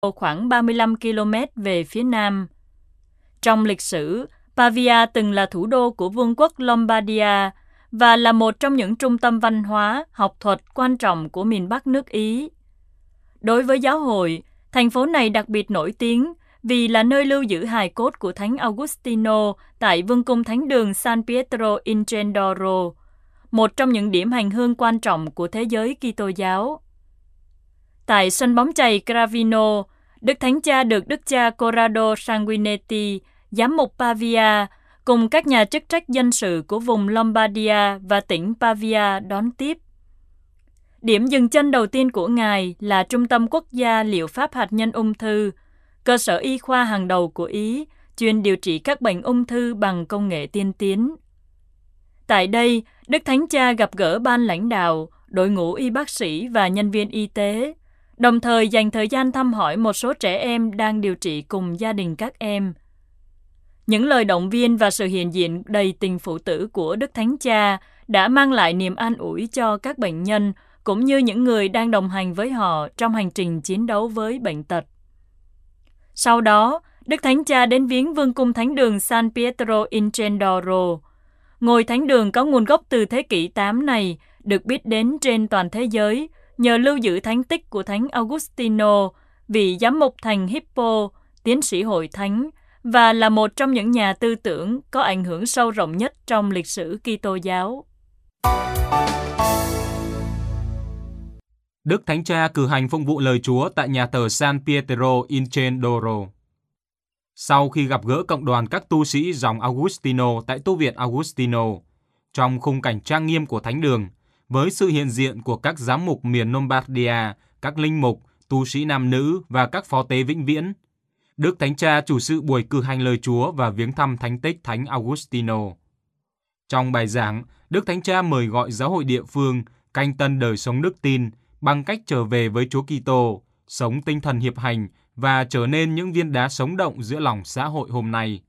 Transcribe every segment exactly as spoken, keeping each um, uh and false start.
khoảng ba mươi lăm ki lô mét về phía nam. Trong lịch sử, Pavia từng là thủ đô của Vương quốc Lombardia và là một trong những trung tâm văn hóa, học thuật quan trọng của miền Bắc nước Ý. Đối với giáo hội, thành phố này đặc biệt nổi tiếng vì là nơi lưu giữ hài cốt của Thánh Augustino tại Vương cung Thánh đường San Pietro in Cendoro, một trong những điểm hành hương quan trọng của thế giới Kitô giáo. Tại sân bóng chày Gravino, Đức Thánh Cha được Đức cha Corrado Sanguinetti, giám mục Pavia, cùng các nhà chức trách dân sự của vùng Lombardia và tỉnh Pavia đón tiếp. Điểm dừng chân đầu tiên của Ngài là Trung tâm Quốc gia Liệu pháp hạt nhân ung thư, cơ sở y khoa hàng đầu của Ý, chuyên điều trị các bệnh ung thư bằng công nghệ tiên tiến. Tại đây, Đức Thánh Cha gặp gỡ ban lãnh đạo, đội ngũ y bác sĩ và nhân viên y tế, đồng thời dành thời gian thăm hỏi một số trẻ em đang điều trị cùng gia đình các em. Những lời động viên và sự hiện diện đầy tình phụ tử của Đức Thánh Cha đã mang lại niềm an ủi cho các bệnh nhân cũng như những người đang đồng hành với họ trong hành trình chiến đấu với bệnh tật. Sau đó, Đức Thánh Cha đến viếng Vương cung Thánh đường San Pietro in Cendoro. Ngôi thánh đường có nguồn gốc từ thế kỷ tám này được biết đến trên toàn thế giới nhờ lưu giữ thánh tích của Thánh Augustino, vị giám mục thành Hippo, tiến sĩ hội thánh, và là một trong những nhà tư tưởng có ảnh hưởng sâu rộng nhất trong lịch sử Kitô giáo. Đức Thánh Cha cử hành phụng vụ lời Chúa tại nhà thờ San Pietro in Cendoro. Sau khi gặp gỡ cộng đoàn các tu sĩ dòng Augustino tại tu viện Augustino, trong khung cảnh trang nghiêm của thánh đường, với sự hiện diện của các giám mục miền Lombardia, các linh mục, tu sĩ nam nữ và các phó tế vĩnh viễn, Đức Thánh Cha chủ sự buổi cử hành lời Chúa và viếng thăm thánh tích Thánh Augustino. Trong bài giảng, Đức Thánh Cha mời gọi giáo hội địa phương canh tân đời sống đức tin bằng cách trở về với Chúa Kitô, sống tinh thần hiệp hành và trở nên những viên đá sống động giữa lòng xã hội hôm nay.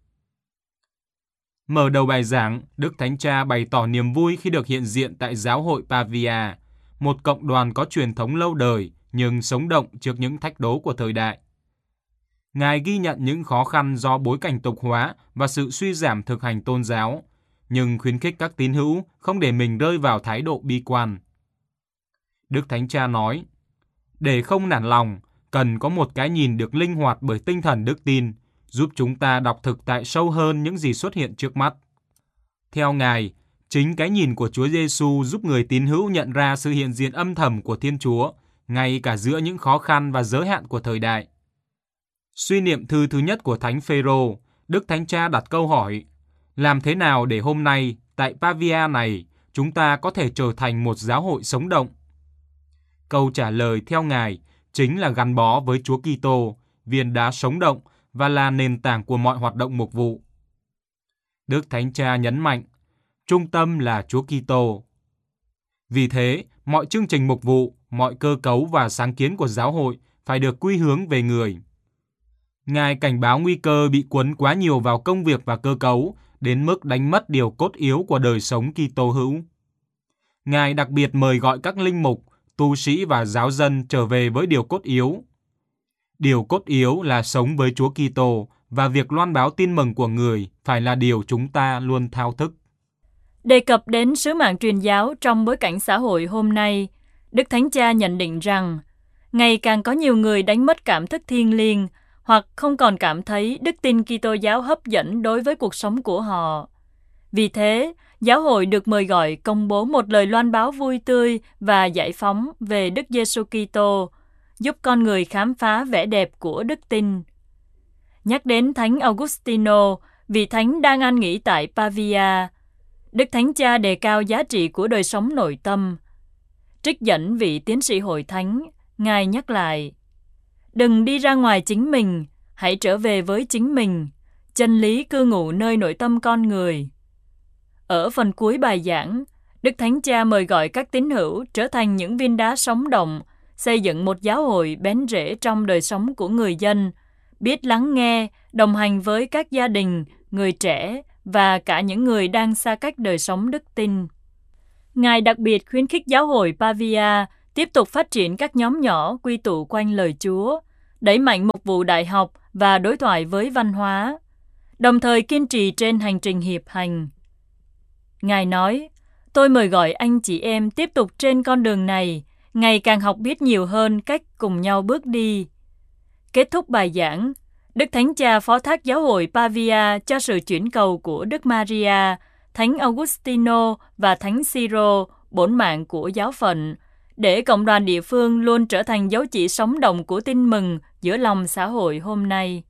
Mở đầu bài giảng, Đức Thánh Cha bày tỏ niềm vui khi được hiện diện tại giáo hội Pavia, một cộng đoàn có truyền thống lâu đời nhưng sống động trước những thách đố của thời đại. Ngài ghi nhận những khó khăn do bối cảnh tục hóa và sự suy giảm thực hành tôn giáo, nhưng khuyến khích các tín hữu không để mình rơi vào thái độ bi quan. Đức Thánh Cha nói, để không nản lòng, cần có một cái nhìn được linh hoạt bởi tinh thần đức tin, giúp chúng ta đọc thực tại sâu hơn những gì xuất hiện trước mắt. Theo Ngài, chính cái nhìn của Chúa Giêsu giúp người tín hữu nhận ra sự hiện diện âm thầm của Thiên Chúa, ngay cả giữa những khó khăn và giới hạn của thời đại. Suy niệm thư thứ nhất của Thánh Phêrô, Đức Thánh Cha đặt câu hỏi, làm thế nào để hôm nay, tại Pavia này, chúng ta có thể trở thành một giáo hội sống động? Câu trả lời theo Ngài chính là gắn bó với Chúa Kitô, viên đá sống động và là nền tảng của mọi hoạt động mục vụ. Đức Thánh Cha nhấn mạnh, trung tâm là Chúa Kitô. Vì thế, mọi chương trình mục vụ, mọi cơ cấu và sáng kiến của giáo hội phải được quy hướng về người. Ngài cảnh báo nguy cơ bị cuốn quá nhiều vào công việc và cơ cấu, đến mức đánh mất điều cốt yếu của đời sống Kitô hữu. Ngài đặc biệt mời gọi các linh mục, tu sĩ và giáo dân trở về với điều cốt yếu. Điều cốt yếu là sống với Chúa Kitô và việc loan báo tin mừng của người phải là điều chúng ta luôn thao thức. Đề cập đến sứ mạng truyền giáo trong bối cảnh xã hội hôm nay, Đức Thánh Cha nhận định rằng ngày càng có nhiều người đánh mất cảm thức thiêng liêng hoặc không còn cảm thấy đức tin Kitô giáo hấp dẫn đối với cuộc sống của họ. Vì thế, giáo hội được mời gọi công bố một lời loan báo vui tươi và giải phóng về Đức Giêsu Kitô, giúp con người khám phá vẻ đẹp của đức tin. Nhắc đến Thánh Augustino, vị thánh đang an nghỉ tại Pavia, Đức Thánh Cha đề cao giá trị của đời sống nội tâm. Trích dẫn vị tiến sĩ hội thánh, Ngài nhắc lại, đừng đi ra ngoài chính mình, hãy trở về với chính mình, chân lý cư ngụ nơi nội tâm con người. Ở phần cuối bài giảng, Đức Thánh Cha mời gọi các tín hữu trở thành những viên đá sống động, xây dựng một giáo hội bén rễ trong đời sống của người dân, biết lắng nghe, đồng hành với các gia đình, người trẻ và cả những người đang xa cách đời sống đức tin. Ngài đặc biệt khuyến khích giáo hội Pavia tiếp tục phát triển các nhóm nhỏ quy tụ quanh lời Chúa, đẩy mạnh mục vụ đại học và đối thoại với văn hóa, đồng thời kiên trì trên hành trình hiệp hành. Ngài nói, tôi mời gọi anh chị em tiếp tục trên con đường này, ngày càng học biết nhiều hơn cách cùng nhau bước đi. Kết thúc bài giảng, Đức Thánh Cha phó thác giáo hội Pavia cho sự chuyển cầu của Đức Maria, Thánh Augustino và Thánh Siro, bổn mạng của giáo phận, để cộng đoàn địa phương luôn trở thành dấu chỉ sống động của tin mừng giữa lòng xã hội hôm nay.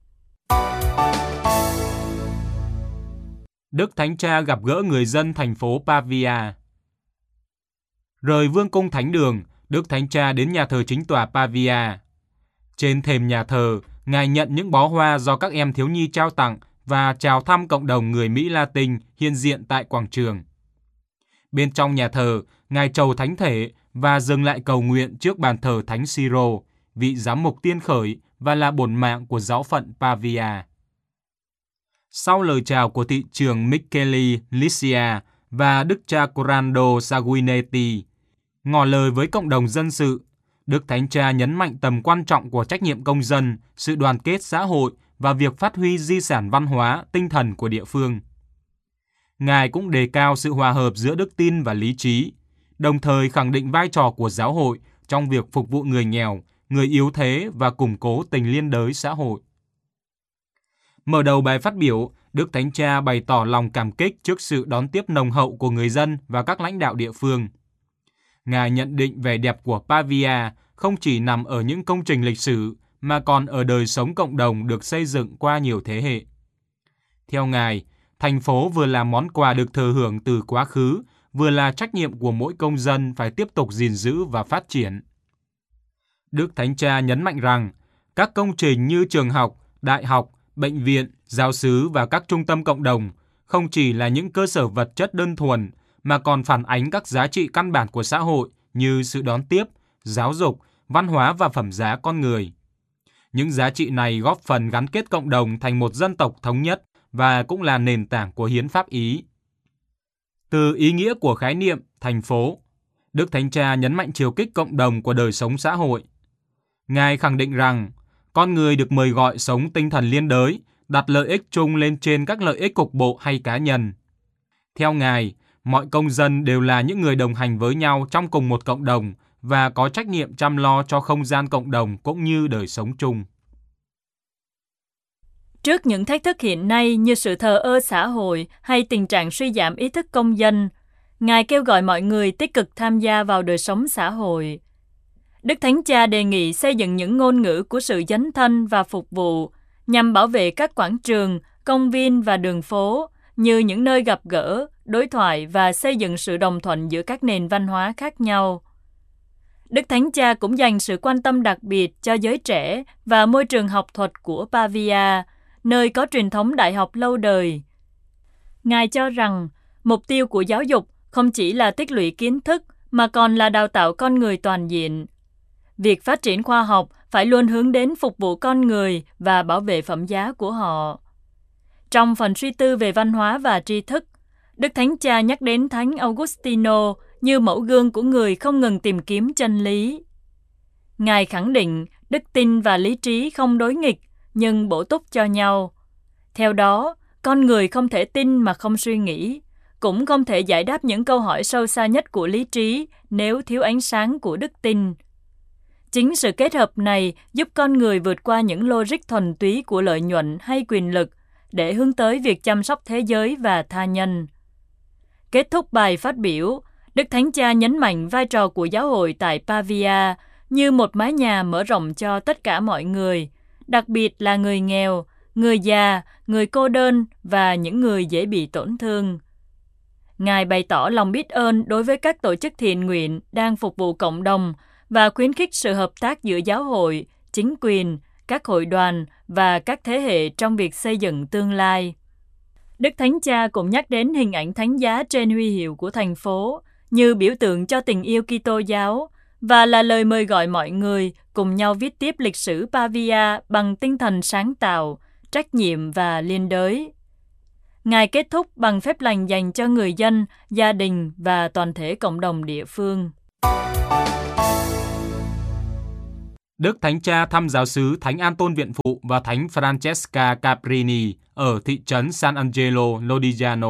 Đức Thánh Cha gặp gỡ người dân thành phố Pavia. Rời vương cung thánh đường, Đức Thánh Cha đến nhà thờ chính tòa Pavia. Trên thềm nhà thờ, Ngài nhận những bó hoa do các em thiếu nhi trao tặng và chào thăm cộng đồng người Mỹ Latin hiện diện tại quảng trường. Bên trong nhà thờ, Ngài trầu thánh thể và dừng lại cầu nguyện trước bàn thờ Thánh Siro, vị giám mục tiên khởi và là bổn mạng của giáo phận Pavia. Sau lời chào của thị trưởng Michele Licia và Đức cha Corrado Sanguinetti, ngỏ lời với cộng đồng dân sự, Đức Thánh Cha nhấn mạnh tầm quan trọng của trách nhiệm công dân, sự đoàn kết xã hội và việc phát huy di sản văn hóa, tinh thần của địa phương. Ngài cũng đề cao sự hòa hợp giữa đức tin và lý trí, đồng thời khẳng định vai trò của giáo hội trong việc phục vụ người nghèo, người yếu thế và củng cố tình liên đới xã hội. Mở đầu bài phát biểu, Đức Thánh Cha bày tỏ lòng cảm kích trước sự đón tiếp nồng hậu của người dân và các lãnh đạo địa phương. Ngài nhận định vẻ đẹp của Pavia không chỉ nằm ở những công trình lịch sử mà còn ở đời sống cộng đồng được xây dựng qua nhiều thế hệ. Theo Ngài, thành phố vừa là món quà được thừa hưởng từ quá khứ, vừa là trách nhiệm của mỗi công dân phải tiếp tục gìn giữ và phát triển. Đức Thánh Cha nhấn mạnh rằng, các công trình như trường học, đại học, bệnh viện, giáo xứ và các trung tâm cộng đồng không chỉ là những cơ sở vật chất đơn thuần, mà còn phản ánh các giá trị căn bản của xã hội như sự đón tiếp, giáo dục, văn hóa và phẩm giá con người. Những giá trị này góp phần gắn kết cộng đồng thành một dân tộc thống nhất và cũng là nền tảng của hiến pháp Ý. Từ ý nghĩa của khái niệm thành phố, Đức Thánh Cha nhấn mạnh chiều kích cộng đồng của đời sống xã hội. Ngài khẳng định rằng, con người được mời gọi sống tinh thần liên đới, đặt lợi ích chung lên trên các lợi ích cục bộ hay cá nhân. Theo Ngài, mọi công dân đều là những người đồng hành với nhau trong cùng một cộng đồng và có trách nhiệm chăm lo cho không gian cộng đồng cũng như đời sống chung. Trước những thách thức hiện nay như sự thờ ơ xã hội hay tình trạng suy giảm ý thức công dân, Ngài kêu gọi mọi người tích cực tham gia vào đời sống xã hội. Đức Thánh Cha đề nghị xây dựng những ngôn ngữ của sự dấn thân và phục vụ nhằm bảo vệ các quảng trường, công viên và đường phố như những nơi gặp gỡ, đối thoại và xây dựng sự đồng thuận giữa các nền văn hóa khác nhau. Đức Thánh Cha cũng dành sự quan tâm đặc biệt cho giới trẻ và môi trường học thuật của Pavia, nơi có truyền thống đại học lâu đời. Ngài cho rằng, mục tiêu của giáo dục không chỉ là tích lũy kiến thức mà còn là đào tạo con người toàn diện. Việc phát triển khoa học phải luôn hướng đến phục vụ con người và bảo vệ phẩm giá của họ. Trong phần suy tư về văn hóa và tri thức, Đức Thánh Cha nhắc đến Thánh Augustino như mẫu gương của người không ngừng tìm kiếm chân lý. Ngài khẳng định đức tin và lý trí không đối nghịch, nhưng bổ túc cho nhau. Theo đó, con người không thể tin mà không suy nghĩ, cũng không thể giải đáp những câu hỏi sâu xa nhất của lý trí nếu thiếu ánh sáng của đức tin. Chính sự kết hợp này giúp con người vượt qua những logic thuần túy của lợi nhuận hay quyền lực để hướng tới việc chăm sóc thế giới và tha nhân. Kết thúc bài phát biểu, Đức Thánh Cha nhấn mạnh vai trò của giáo hội tại Pavia như một mái nhà mở rộng cho tất cả mọi người, đặc biệt là người nghèo, người già, người cô đơn và những người dễ bị tổn thương. Ngài bày tỏ lòng biết ơn đối với các tổ chức thiện nguyện đang phục vụ cộng đồng và khuyến khích sự hợp tác giữa giáo hội, chính quyền, các hội đoàn và các thế hệ trong việc xây dựng tương lai. Đức Thánh Cha cũng nhắc đến hình ảnh thánh giá trên huy hiệu của thành phố như biểu tượng cho tình yêu Kitô giáo và là lời mời gọi mọi người cùng nhau viết tiếp lịch sử Pavia bằng tinh thần sáng tạo, trách nhiệm và liên đới. Ngài kết thúc bằng phép lành dành cho người dân, gia đình và toàn thể cộng đồng địa phương. Đức Thánh Cha thăm giáo xứ Thánh Anton Viện Phụ và Thánh Francesca Caprini ở thị trấn San Angelo Lodigiano.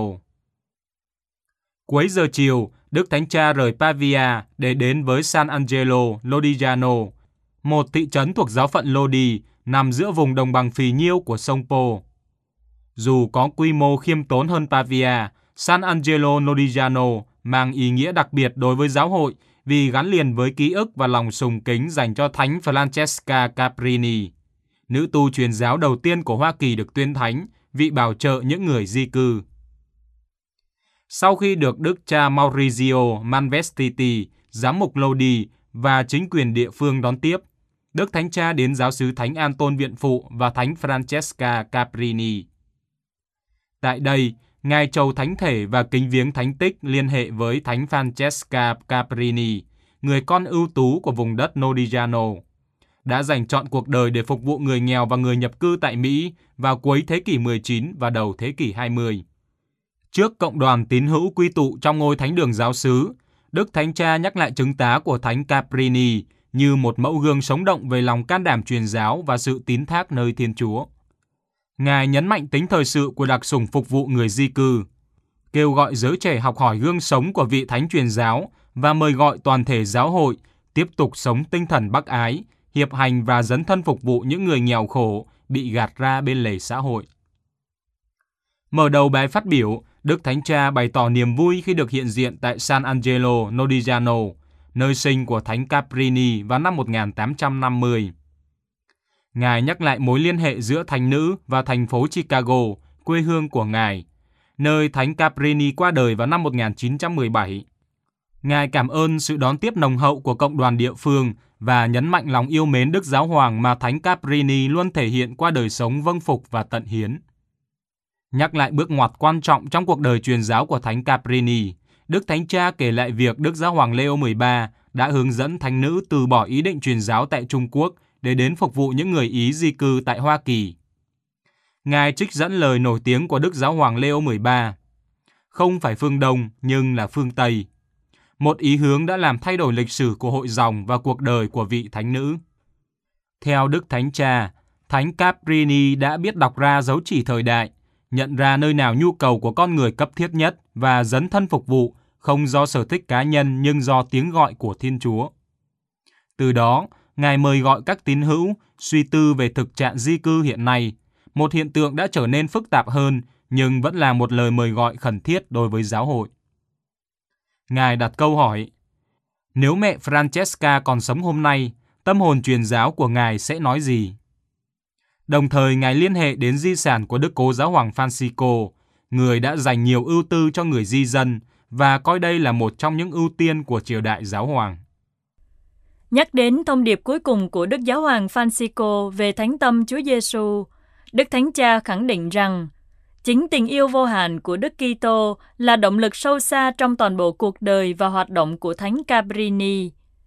Cuối giờ chiều, Đức Thánh Cha rời Pavia để đến với San Angelo Lodigiano, một thị trấn thuộc giáo phận Lodi nằm giữa vùng đồng bằng phì nhiêu của sông Po. Dù có quy mô khiêm tốn hơn Pavia, San Angelo Lodigiano mang ý nghĩa đặc biệt đối với giáo hội vì gắn liền với ký ức và lòng sùng kính dành cho Thánh Francesca Caprini, nữ tu truyền giáo đầu tiên của Hoa Kỳ được tuyên thánh, vị bảo trợ những người di cư. Sau khi được Đức cha Maurizio Manvestiti, giám mục Lodi và chính quyền địa phương đón tiếp, Đức Thánh Cha đến giáo xứ Thánh Anton Viện Phụ và Thánh Francesca Caprini. Tại đây, Ngài chầu thánh thể và kính viếng thánh tích liên hệ với Thánh Francesca Caprini, người con ưu tú của vùng đất Lodigiano, đã dành trọn cuộc đời để phục vụ người nghèo và người nhập cư tại Mỹ vào cuối thế kỷ mười chín và đầu thế kỷ hai mươi. Trước cộng đoàn tín hữu quy tụ trong ngôi thánh đường giáo xứ, Đức Thánh Cha nhắc lại chứng tá của Thánh Caprini như một mẫu gương sống động về lòng can đảm truyền giáo và sự tín thác nơi Thiên Chúa. Ngài nhấn mạnh tính thời sự của đặc sủng phục vụ người di cư, kêu gọi giới trẻ học hỏi gương sống của vị thánh truyền giáo và mời gọi toàn thể giáo hội tiếp tục sống tinh thần bác ái, hiệp hành và dấn thân phục vụ những người nghèo khổ bị gạt ra bên lề xã hội. Mở đầu bài phát biểu, Đức Thánh Cha bày tỏ niềm vui khi được hiện diện tại San Angelo Lodigiano, nơi sinh của Thánh Caprini vào năm một nghìn tám trăm năm mươi. Ngài nhắc lại mối liên hệ giữa thánh nữ và thành phố Chicago, quê hương của Ngài, nơi Thánh Caprini qua đời vào năm một nghìn chín trăm mười bảy. Ngài cảm ơn sự đón tiếp nồng hậu của cộng đoàn địa phương và nhấn mạnh lòng yêu mến Đức Giáo Hoàng mà Thánh Caprini luôn thể hiện qua đời sống vâng phục và tận hiến. Nhắc lại bước ngoặt quan trọng trong cuộc đời truyền giáo của Thánh Caprini, Đức Thánh Cha kể lại việc Đức Giáo Hoàng Leo mười ba đã hướng dẫn thánh nữ từ bỏ ý định truyền giáo tại Trung Quốc để đến phục vụ những người Ý di cư tại Hoa Kỳ. Ngài trích dẫn lời nổi tiếng của Đức Giáo Hoàng Leo mười ba, không phải phương Đông nhưng là phương Tây, một ý hướng đã làm thay đổi lịch sử của hội dòng và cuộc đời của vị thánh nữ. Theo Đức Thánh Cha, Thánh Caprini đã biết đọc ra dấu chỉ thời đại, nhận ra nơi nào nhu cầu của con người cấp thiết nhất và dấn thân phục vụ, không do sở thích cá nhân nhưng do tiếng gọi của Thiên Chúa. Từ đó, Ngài mời gọi các tín hữu suy tư về thực trạng di cư hiện nay, một hiện tượng đã trở nên phức tạp hơn nhưng vẫn là một lời mời gọi khẩn thiết đối với giáo hội. Ngài đặt câu hỏi, nếu mẹ Francesca còn sống hôm nay, tâm hồn truyền giáo của Ngài sẽ nói gì? Đồng thời, Ngài liên hệ đến di sản của Đức Cố Giáo Hoàng Francisco, người đã dành nhiều ưu tư cho người di dân và coi đây là một trong những ưu tiên của triều đại giáo hoàng. Nhắc đến thông điệp cuối cùng của Đức Giáo hoàng Francisco về thánh tâm Chúa Giêsu, Đức Thánh Cha khẳng định rằng chính tình yêu vô hạn của Đức Kitô là động lực sâu xa trong toàn bộ cuộc đời và hoạt động của Thánh Caprini.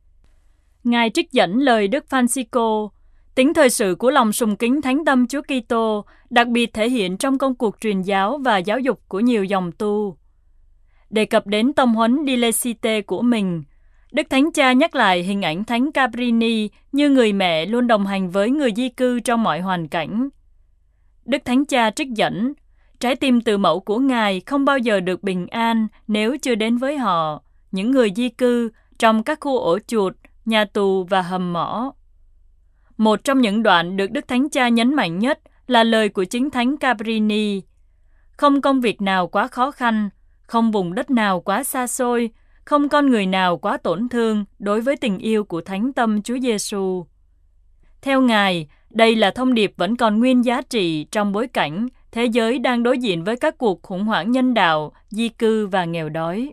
Ngài trích dẫn lời Đức Francisco, tính thời sự của lòng sùng kính thánh tâm Chúa Kitô đặc biệt thể hiện trong công cuộc truyền giáo và giáo dục của nhiều dòng tu. Đề cập đến tông huấn Dilecite của mình, Đức Thánh Cha nhắc lại hình ảnh Thánh Caprini như người mẹ luôn đồng hành với người di cư trong mọi hoàn cảnh. Đức Thánh Cha trích dẫn, trái tim từ mẫu của Ngài không bao giờ được bình an nếu chưa đến với họ, những người di cư trong các khu ổ chuột, nhà tù và hầm mỏ. Một trong những đoạn được Đức Thánh Cha nhấn mạnh nhất là lời của chính Thánh Caprini. Không công việc nào quá khó khăn, không vùng đất nào quá xa xôi, không con người nào quá tổn thương đối với tình yêu của thánh tâm Chúa Giêsu. Theo Ngài, đây là thông điệp vẫn còn nguyên giá trị trong bối cảnh thế giới đang đối diện với các cuộc khủng hoảng nhân đạo, di cư và nghèo đói.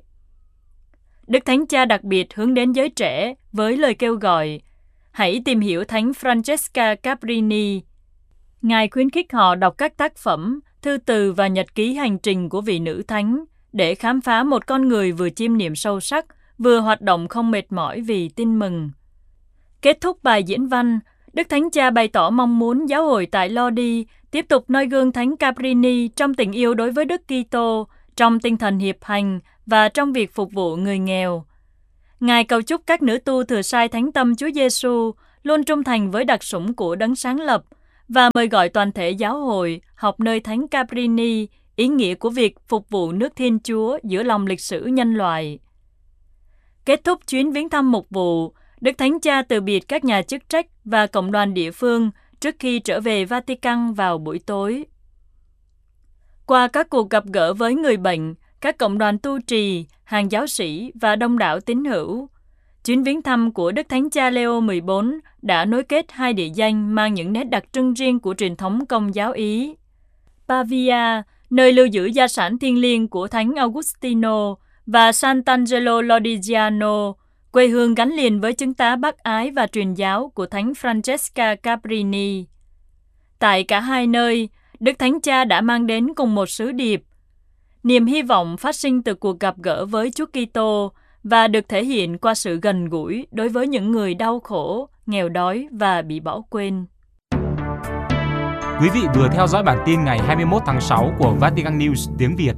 Đức Thánh Cha đặc biệt hướng đến giới trẻ với lời kêu gọi hãy tìm hiểu Thánh Francesca Caprini. Ngài khuyến khích họ đọc các tác phẩm, thư từ và nhật ký hành trình của vị nữ thánh để khám phá một con người vừa chiêm niệm sâu sắc, vừa hoạt động không mệt mỏi vì tin mừng. Kết thúc bài diễn văn, Đức Thánh Cha bày tỏ mong muốn giáo hội tại Lodi tiếp tục noi gương Thánh Caprini trong tình yêu đối với Đức Kitô, trong tinh thần hiệp hành và trong việc phục vụ người nghèo. Ngài cầu chúc các nữ tu thừa sai thánh tâm Chúa Giêsu luôn trung thành với đặc sủng của đấng sáng lập và mời gọi toàn thể giáo hội học nơi Thánh Cabrini ý nghĩa của việc phục vụ nước Thiên Chúa giữa lòng lịch sử nhân loại. Kết thúc chuyến viếng thăm mục vụ, Đức Thánh Cha từ biệt các nhà chức trách và cộng đoàn địa phương trước khi trở về Vatican vào buổi tối. Qua các cuộc gặp gỡ với người bệnh, các cộng đoàn tu trì, hàng giáo sĩ và đông đảo tín hữu, chuyến viếng thăm của Đức Thánh Cha Leo mười bốn đã nối kết hai địa danh mang những nét đặc trưng riêng của truyền thống Công giáo Ý. Pavia, nơi lưu giữ gia sản thiêng liêng của Thánh Augustino, và Sant'Angelo Lodigiano, quê hương gắn liền với chứng tá bác ái và truyền giáo của Thánh Francesca Cabrini. Tại cả hai nơi, Đức Thánh Cha đã mang đến cùng một sứ điệp, niềm hy vọng phát sinh từ cuộc gặp gỡ với Chúa Kitô và được thể hiện qua sự gần gũi đối với những người đau khổ, nghèo đói và bị bỏ quên. Quý vị vừa theo dõi bản tin ngày hai mươi mốt tháng sáu của Vatican News tiếng Việt.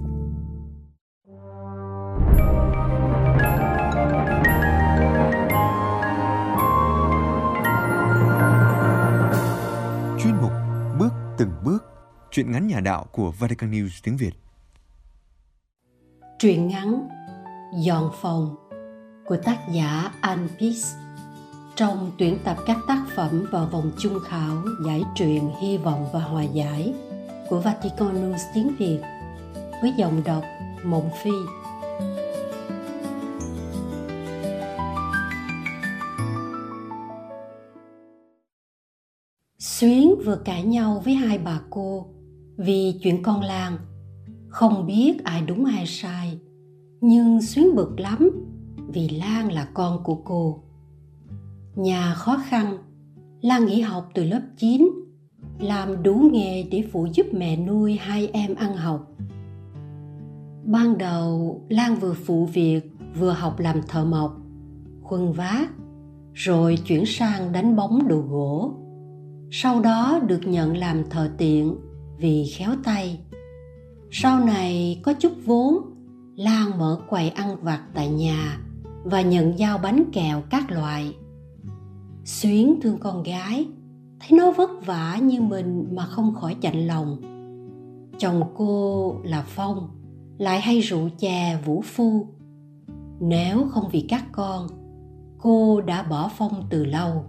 Chuyên mục Bước từng bước, truyện ngắn nhà đạo của Vatican News tiếng Việt. Truyện ngắn Dọn phòng của tác giả Anne Peace trong tuyển tập các tác phẩm vào vòng chung khảo giải truyện Hy vọng và Hòa giải của Vatican News tiếng Việt với giọng đọc Mộng Phi. Xuyến vừa cãi nhau với hai bà cô vì chuyện con Lan. Không biết ai đúng ai sai, nhưng Xuyến bực lắm vì Lan là con của cô. Nhà khó khăn, Lan nghỉ học từ lớp chín, làm đủ nghề để phụ giúp mẹ nuôi hai em ăn học. Ban đầu Lan vừa phụ việc vừa học làm thợ mộc, khuân vác, rồi chuyển sang đánh bóng đồ gỗ. Sau đó được nhận làm thợ tiện vì khéo tay. Sau này có chút vốn, Lan mở quầy ăn vặt tại nhà và nhận giao bánh kẹo các loại. Xuyến thương con gái, thấy nó vất vả như mình mà không khỏi chạnh lòng. Chồng cô là Phong, lại hay rượu chè vũ phu. Nếu không vì các con, cô đã bỏ Phong từ lâu.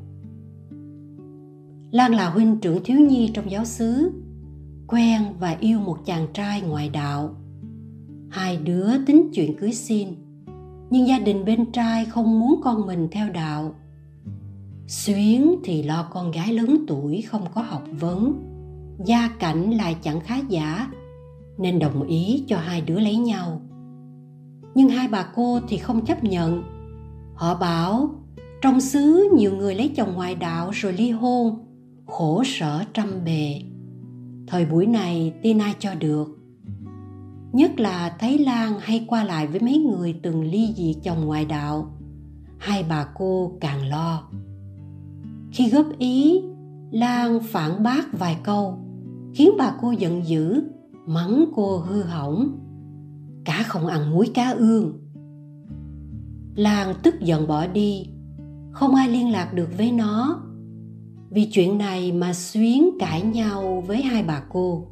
Lan là huynh trưởng thiếu nhi trong giáo xứ, quen và yêu một chàng trai ngoại đạo. Hai đứa tính chuyện cưới xin, nhưng gia đình bên trai không muốn con mình theo đạo. Xuyến thì lo con gái lớn tuổi không có học vấn, gia cảnh lại chẳng khá giả, nên đồng ý cho hai đứa lấy nhau. Nhưng hai bà cô thì không chấp nhận. Họ bảo trong xứ nhiều người lấy chồng ngoại đạo rồi ly hôn, khổ sở trăm bề. Thời buổi này tin ai cho được. Nhất là thấy Lan hay qua lại với mấy người từng ly dị chồng ngoại đạo, hai bà cô càng lo. Khi góp ý, Lan phản bác vài câu, khiến bà cô giận dữ, mắng cô hư hỏng. Cá không ăn muối cá ương. Lan tức giận bỏ đi, không ai liên lạc được với nó. Vì chuyện này mà Xuyến cãi nhau với hai bà cô.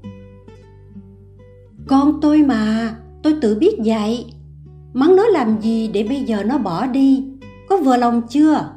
Con tôi mà, tôi tự biết vậy. Mắng nó làm gì để bây giờ nó bỏ đi, có vừa lòng chưa?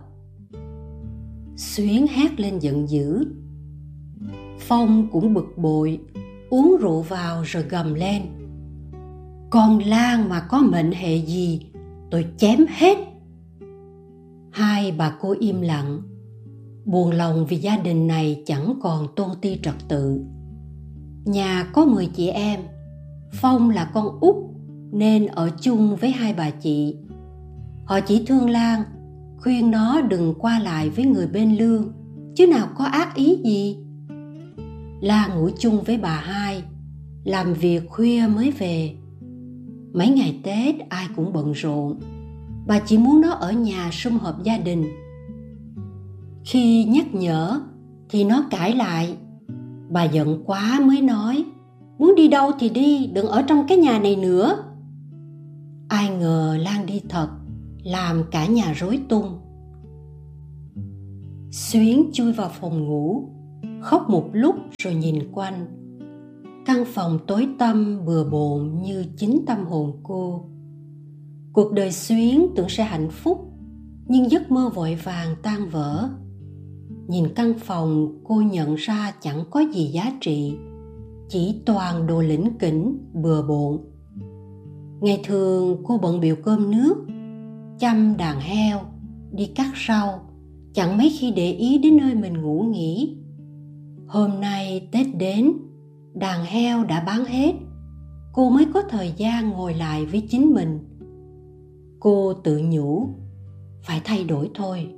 Xuyến hét lên giận dữ. Phong cũng bực bội, uống rượu vào rồi gầm lên. Con Lan mà có mệnh hệ gì, tôi chém hết. Hai bà cô im lặng, buồn lòng vì gia đình này chẳng còn tôn ti trật tự. Nhà có mười chị em, Phong là con út nên ở chung với hai bà chị. Họ chỉ thương Lan, khuyên nó đừng qua lại với người bên lương, chứ nào có ác ý gì. Lan ngủ chung với bà hai, làm việc khuya mới về. Mấy ngày Tết ai cũng bận rộn, bà chỉ muốn nó ở nhà sum họp gia đình. Khi nhắc nhở thì nó cãi lại. Bà giận quá mới nói, muốn đi đâu thì đi, đừng ở trong cái nhà này nữa. Ai ngờ Lan đi thật, làm cả nhà rối tung. Xuyến chui vào phòng ngủ, khóc một lúc rồi nhìn quanh. Căn phòng tối tăm bừa bộn như chính tâm hồn cô. Cuộc đời Xuyến tưởng sẽ hạnh phúc, nhưng giấc mơ vội vàng tan vỡ. Nhìn căn phòng, cô nhận ra chẳng có gì giá trị, chỉ toàn đồ lỉnh kỉnh, bừa bộn. Ngày thường cô bận bịu cơm nước, chăm đàn heo, đi cắt rau, chẳng mấy khi để ý đến nơi mình ngủ nghỉ. Hôm nay Tết đến, đàn heo đã bán hết, cô mới có thời gian ngồi lại với chính mình. Cô tự nhủ, phải thay đổi thôi.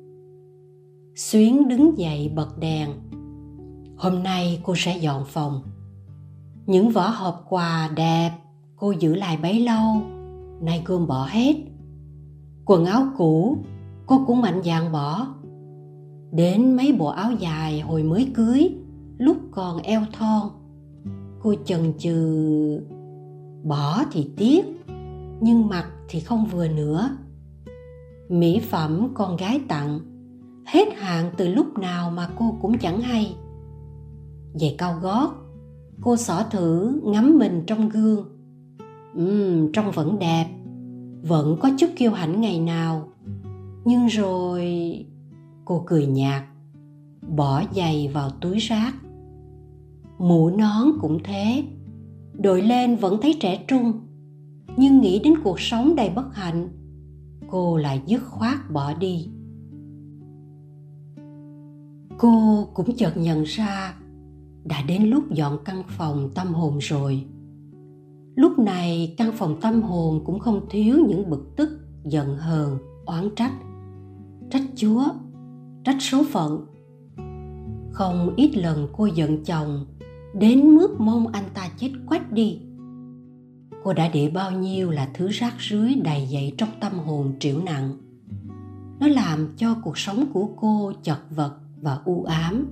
Xuyến đứng dậy bật đèn. Hôm nay cô sẽ dọn phòng. Những vỏ hộp quà đẹp cô giữ lại bấy lâu, nay gom bỏ hết. Quần áo cũ cô cũng mạnh dạn bỏ. Đến mấy bộ áo dài hồi mới cưới, lúc còn eo thon, cô chần chừ. Bỏ thì tiếc, nhưng mặc thì không vừa nữa. Mỹ phẩm con gái tặng, hết hạn từ lúc nào mà cô cũng chẳng hay. Giày cao gót, cô xỏ thử ngắm mình trong gương. Ừm, trông vẫn đẹp, vẫn có chút kiêu hãnh ngày nào. Nhưng rồi cô cười nhạt, bỏ giày vào túi rác. Mũ nón cũng thế, đội lên vẫn thấy trẻ trung, nhưng nghĩ đến cuộc sống đầy bất hạnh, cô lại dứt khoát bỏ đi. Cô cũng chợt nhận ra đã đến lúc dọn căn phòng tâm hồn rồi. Lúc này căn phòng tâm hồn cũng không thiếu những bực tức, giận hờn, oán trách. Trách Chúa, trách số phận. Không ít lần cô giận chồng đến mức mong anh ta chết quách đi. Cô đã để bao nhiêu là thứ rác rưới đầy dậy trong tâm hồn trĩu nặng. Nó làm cho cuộc sống của cô chật vật và u ám.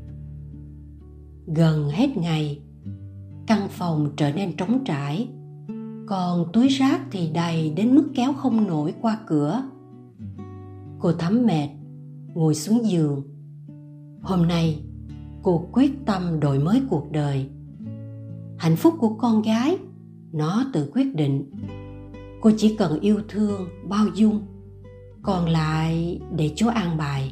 Gần hết ngày, căn phòng trở nên trống trải, còn túi rác thì đầy đến mức kéo không nổi qua cửa. Cô thấm mệt, ngồi xuống giường. Hôm nay, cô quyết tâm đổi mới cuộc đời. Hạnh phúc của con gái, nó tự quyết định. Cô chỉ cần yêu thương, bao dung, còn lại để Chúa an bài.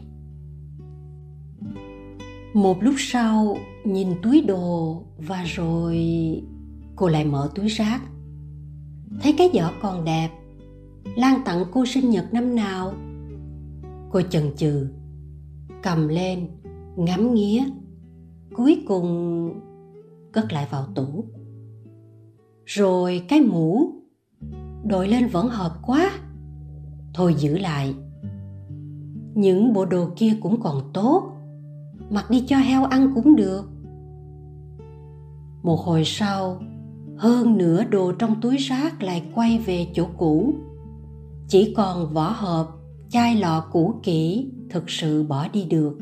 Một lúc sau, nhìn túi đồ và rồi cô lại mở túi rác. Thấy cái giỏ còn đẹp, Lan tặng cô sinh nhật năm nào. Cô chần chừ, cầm lên, ngắm nghía, cuối cùng cất lại vào tủ. Rồi cái mũ, đội lên vẫn hợp quá, thôi giữ lại. Những bộ đồ kia cũng còn tốt, mặc đi cho heo ăn cũng được. Một hồi sau, hơn nửa đồ trong túi rác lại quay về chỗ cũ. Chỉ còn vỏ hộp, chai lọ cũ kỹ thực sự bỏ đi được.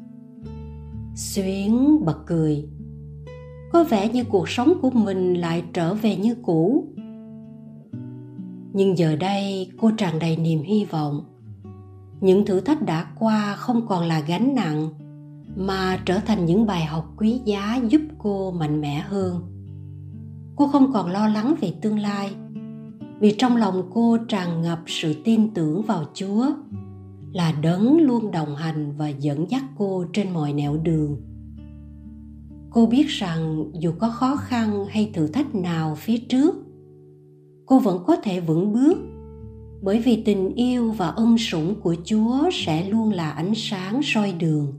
Xuyến bật cười. Có vẻ như cuộc sống của mình lại trở về như cũ. Nhưng giờ đây cô tràn đầy niềm hy vọng. Những thử thách đã qua không còn là gánh nặng, mà trở thành những bài học quý giá giúp cô mạnh mẽ hơn. Cô không còn lo lắng về tương lai, vì trong lòng cô tràn ngập sự tin tưởng vào Chúa, là đấng luôn đồng hành và dẫn dắt cô trên mọi nẻo đường. Cô biết rằng dù có khó khăn hay thử thách nào phía trước, cô vẫn có thể vững bước, bởi vì tình yêu và ân sủng của Chúa sẽ luôn là ánh sáng soi đường.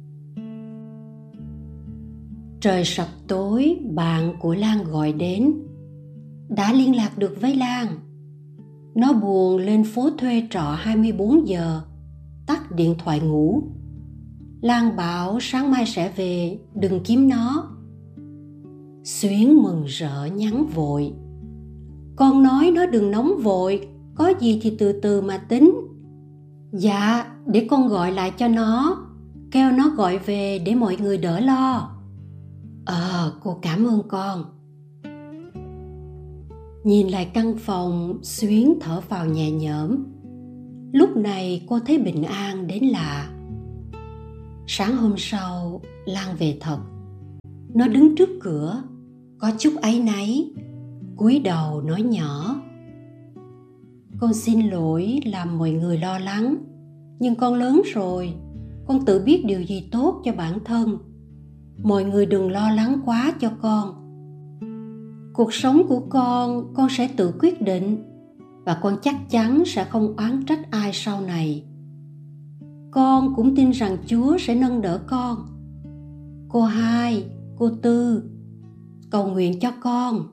Trời sập tối, bạn của Lan gọi đến. Đã liên lạc được với Lan. Nó buồn lên phố thuê trọ hai mươi bốn giờ, tắt điện thoại ngủ. Lan bảo sáng mai sẽ về, đừng kiếm nó. Xuyến mừng rỡ nhắn vội. Con nói nó đừng nóng vội, có gì thì từ từ mà tính. Dạ, để con gọi lại cho nó, kêu nó gọi về để mọi người đỡ lo. Ờ, cô cảm ơn con. Nhìn lại căn phòng, Xuyến thở vào nhẹ nhõm. Lúc này cô thấy bình an đến lạ. Sáng hôm sau, Lan về thật. Nó đứng trước cửa, có chút áy náy, cúi đầu nói nhỏ: "Con xin lỗi làm mọi người lo lắng, nhưng con lớn rồi, con tự biết điều gì tốt cho bản thân. Mọi người đừng lo lắng quá cho con. Cuộc sống của con, con sẽ tự quyết định, và con chắc chắn sẽ không oán trách ai sau này. Con cũng tin rằng Chúa sẽ nâng đỡ con. Cô Hai, cô Tư, cầu nguyện cho con."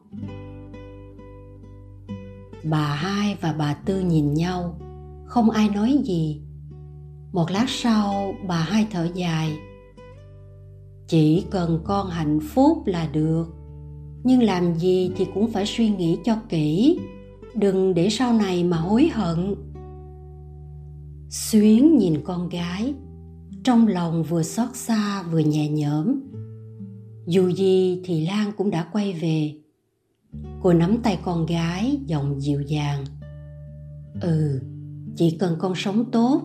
Bà Hai và bà Tư nhìn nhau, không ai nói gì. Một lát sau, bà Hai thở dài: "Chỉ cần con hạnh phúc là được, nhưng làm gì thì cũng phải suy nghĩ cho kỹ, đừng để sau này mà hối hận." Xuyến nhìn con gái, trong lòng vừa xót xa vừa nhẹ nhõm. Dù gì thì Lan cũng đã quay về. Cô nắm tay con gái, giọng dịu dàng: "Ừ, chỉ cần con sống tốt."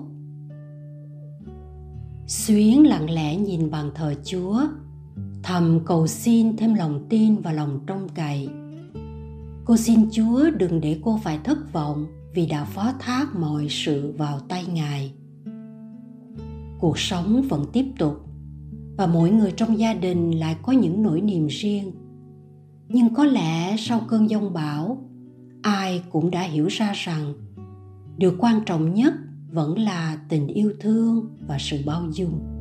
Xuyến lặng lẽ nhìn bàn thờ Chúa, thầm cầu xin thêm lòng tin và lòng trông cậy. Cô xin Chúa đừng để cô phải thất vọng vì đã phó thác mọi sự vào tay Ngài. Cuộc sống vẫn tiếp tục, và mỗi người trong gia đình lại có những nỗi niềm riêng. Nhưng có lẽ sau cơn giông bão, ai cũng đã hiểu ra rằng điều quan trọng nhất vẫn là tình yêu thương và sự bao dung.